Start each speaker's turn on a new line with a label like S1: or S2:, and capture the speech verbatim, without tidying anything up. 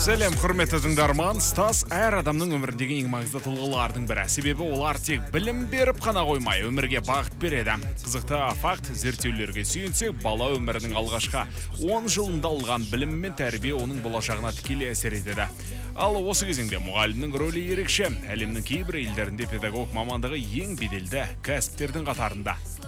S1: Сәлем, құрметті тыңдарман. Ұстаз әр адамның өміріндегі ең маңызды тұлғалардың бірі. Себебі олар тек білім беріп қана қоймай, өмірге бағыт береді. Қызықты факт, зерттеулерге сүйенсек, бала өмірінің алғашқы он жылында алған білім мен тәрбие оның болашағына тікелей әсер етеді. Ал осы кезеңде мұғалімнің рөлі ерекше. Әлемнің кейбір елдерінде педагог мамандығы ең беделді кәсіптердің қатарында.